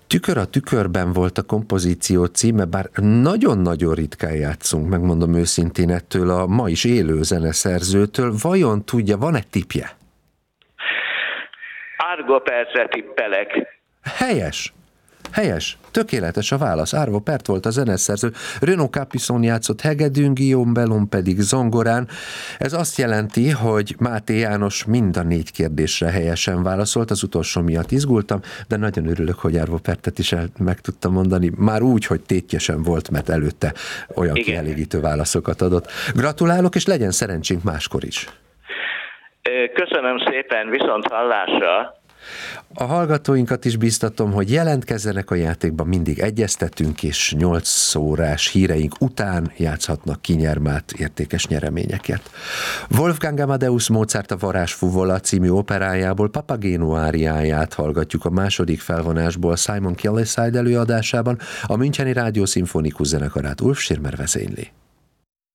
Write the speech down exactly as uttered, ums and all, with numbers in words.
Tükör a tükörben volt a kompozíció címe, bár nagyon-nagyon ritkán játszunk, megmondom őszintén, ettől a ma is élő zeneszerzőtől. Vajon tudja, van-e tippje? Arvo Pärtre tippelek. Helyes. Helyes, tökéletes a válasz. Arvo Pärt volt a zeneszerző, Renaud Capuçon játszott hegedűn, Guillaume Bellon pedig zongorán. Ez azt jelenti, hogy Máté János mind a négy kérdésre helyesen válaszolt, az utolsó miatt izgultam, de nagyon örülök, hogy Arvo Pärtet is el, meg tudtam mondani, már úgy, hogy tétjesen volt, mert előtte olyan Igen. kielégítő válaszokat adott. Gratulálok, és legyen szerencsénk máskor is. Köszönöm szépen, viszont hallásra. A hallgatóinkat is biztatom, hogy jelentkezzenek a játékban, mindig egyeztetünk, és nyolc órás híreink után játszhatnak kinyermelt értékes nyereményeket. Wolfgang Amadeus Mozart a Varázsfuvola című operájából Papageno áriáját hallgatjuk a második felvonásból Simon Kellyside előadásában, a Müncheni Rádió Szimfonikus Zenekarát Ulf Schirmer vezényli.